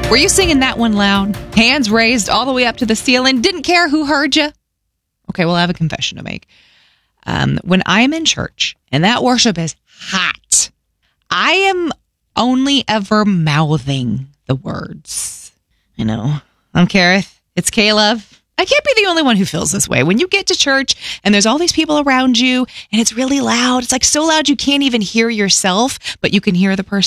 Were you singing that one loud? Hands raised all the way up to the ceiling? Didn't care who heard you? Okay, well, I have a confession to make. When I am in church and that worship is hot, I am only ever mouthing the words. I know. I'm Kareth. It's Caleb. I can't be the only one who feels this way. When you get to church and there's all these people around you and it's really loud, it's like so loud you can't even hear yourself, but you can hear the person